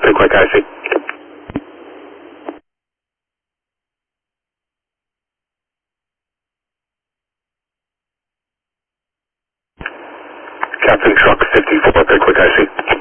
Big quick, I see. Captain Truck 54, big quick, I see.